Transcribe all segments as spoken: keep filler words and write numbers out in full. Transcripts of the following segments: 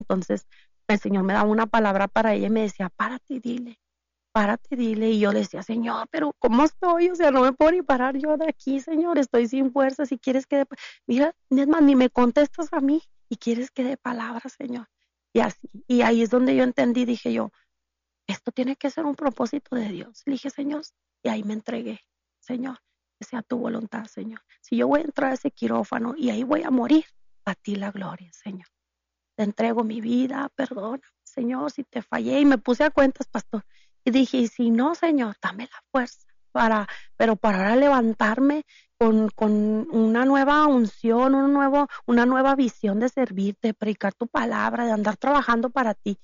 Entonces el Señor me daba una palabra para ella y me decía, párate y dile, párate y dile. Y yo le decía, Señor, pero ¿cómo estoy? O sea, no me puedo ni parar yo de aquí, Señor, estoy sin fuerza. Si quieres que dé, pa- mira, es más, ni me contestas a mí y quieres que dé palabras, Señor. Y así, y ahí es donde yo entendí, dije yo, esto tiene que ser un propósito de Dios. Le dije, Señor, y ahí me entregué, Señor, que sea tu voluntad, Señor. Si yo voy a entrar a ese quirófano y ahí voy a morir, a ti la gloria, Señor. Te entrego mi vida, perdona, Señor, si te fallé. Y me puse a cuentas, pastor. Y dije, y si no, Señor, dame la fuerza para, pero para ahora levantarme con, con una nueva unción, un nuevo, una nueva visión de servirte, de predicar tu palabra, de andar trabajando para ti.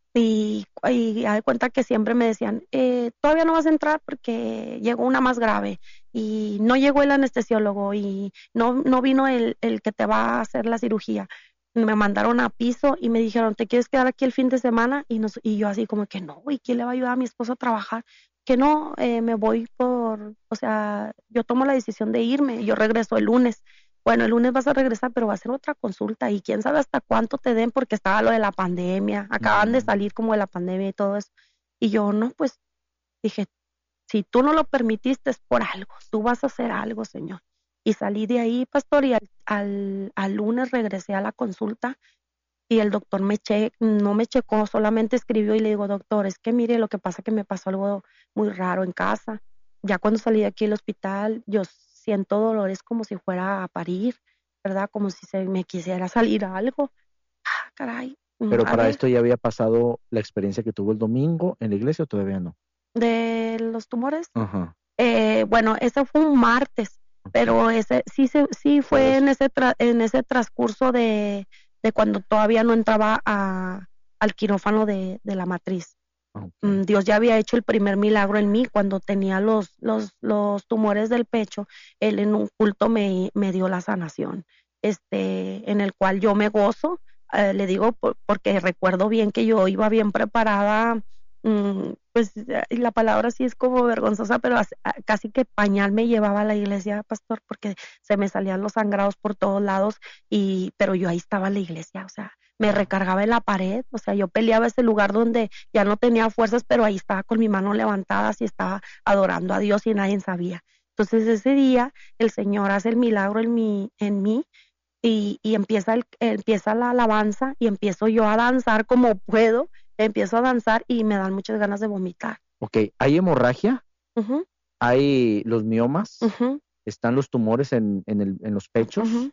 Y, y haz de cuenta que siempre me decían, eh, todavía no vas a entrar porque llegó una más grave y no llegó el anestesiólogo y no, no vino el, el que te va a hacer la cirugía. Me mandaron a piso y me dijeron, ¿te quieres quedar aquí el fin de semana? Y, nos, y yo así como que no, ¿y quién le va a ayudar a mi esposo a trabajar? Que no, eh, me voy por, o sea, yo tomo la decisión de irme, yo regreso el lunes. Bueno, el lunes vas a regresar, pero va a ser otra consulta y quién sabe hasta cuánto te den porque estaba lo de la pandemia, acaban de Mm. salir como de la pandemia y todo eso. Y yo, no, pues dije, si tú no lo permitiste es por algo, tú vas a hacer algo, Señor. Y salí de ahí, pastor, y al, al, al lunes regresé a la consulta y el doctor me che, no me checó, solamente escribió y le digo, doctor, es que mire, lo que pasa que me pasó algo muy raro en casa. Ya cuando salí de aquí del hospital, yo siento dolores como si fuera a parir, ¿verdad? Como si se me quisiera salir algo. Ah, caray. mm, Pero A para ver, esto ya había pasado la experiencia que tuvo el domingo en la iglesia o todavía no. de los tumores, Ajá, eh, bueno, ese fue un martes, ok. pero ese sí se, sí fue Jueves. en ese tra- en ese transcurso de, de cuando todavía no entraba a, al quirófano de, de la matriz. Ok. Mm, Dios ya había hecho el primer milagro en mí cuando tenía los, los, los tumores del pecho. Él en un culto me, me dio la sanación, este, en el cual yo me gozo. Eh, le digo por- porque recuerdo bien que yo iba bien preparada. mm, pues eh, y la palabra sí es como vergonzosa, pero as- a- casi que pañal me llevaba a la iglesia, pastor, porque se me salían los sangrados por todos lados, y pero yo ahí estaba en la iglesia, o sea, me Wow. recargaba en la pared, o sea, yo peleaba ese lugar donde ya no tenía fuerzas, pero ahí estaba con mi mano levantada y estaba adorando a Dios y nadie sabía. Entonces ese día el Señor hace el milagro en mí, en mí y, y empieza, el, empieza la alabanza y empiezo yo a danzar como puedo, empiezo a danzar y me dan muchas ganas de vomitar. Ok, hay hemorragia, Ujú, hay los miomas, ujú, están los tumores en, en, el, en los ujú, pechos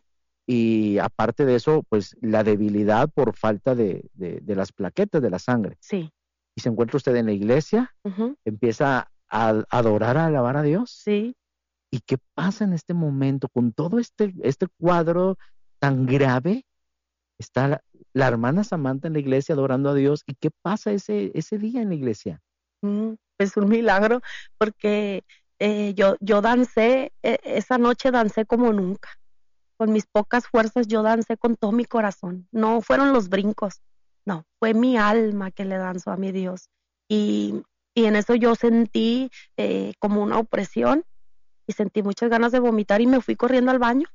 y aparte de eso, pues la debilidad por falta de, de, de las plaquetas de la sangre. sí, Y se encuentra usted en la iglesia, ujú, empieza a adorar, a alabar a Dios. sí. ¿Y qué pasa en este momento con todo este, este cuadro tan grave? Está la, la hermana Samantha en la iglesia adorando a Dios. ¿Y qué pasa ese, ese día en la iglesia? Mm, es un milagro porque eh, yo, yo dancé, eh, esa noche dancé como nunca. Con mis pocas fuerzas yo dancé con todo mi corazón. No fueron los brincos, no, fue mi alma que le danzó a mi Dios. Y, y en eso yo sentí eh, como una opresión y sentí muchas ganas de vomitar y me fui corriendo al baño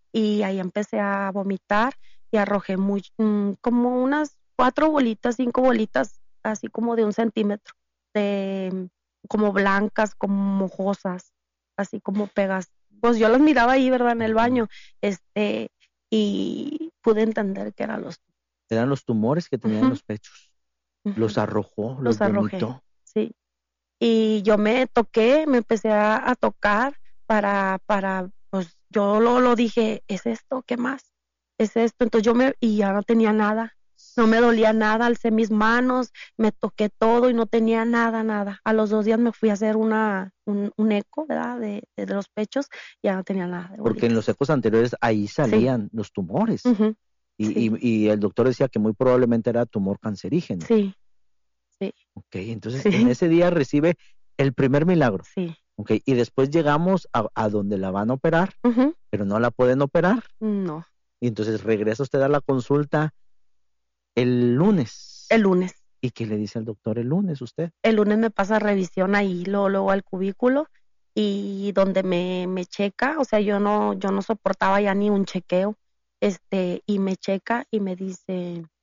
y ahí empecé a vomitar y arrojé muy, mm, como unas cuatro bolitas, cinco bolitas, así como de un centímetro, de, como blancas, como mojosas, así como pegas. Pues yo las miraba ahí, ¿verdad? En el Ujú. baño, este, y pude entender que eran los, Eran los tumores que tenía en ujú, los pechos. Los ujú, arrojó, los los arrojé, vomitó. sí. Y yo me toqué, me empecé a, a tocar para, para, pues yo lo, lo dije, ¿es esto? ¿Qué más? ¿Es esto? Entonces yo me, y ya no tenía nada, no me dolía nada, alcé mis manos, me toqué todo y no tenía nada, nada. A los dos días me fui a hacer una, un, un eco, ¿verdad? De, de, de los pechos, y ya no tenía nada de Porque en los bolitas. ecos anteriores ahí Sí, salían los tumores. ujú, Y, sí, y, y el doctor decía que muy probablemente era tumor cancerígeno. sí, sí, Ok, entonces en sí, ese día recibe el primer milagro. sí, Ok, y después llegamos a, a donde la van a operar, ujú, pero no la pueden operar. no, Y entonces regresa usted a la consulta el lunes. el lunes. ¿Y qué le dice al doctor el lunes usted? El lunes me pasa revisión ahí, luego, luego al cubículo y donde me, me checa, o sea, yo no, yo no soportaba ya ni un chequeo, este, y me checa y me dice,